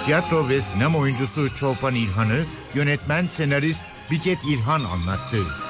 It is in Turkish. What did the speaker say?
tiyatro ve sinema oyuncusu Çolpan İlhan'ı yönetmen senarist Biket İlhan anlattı.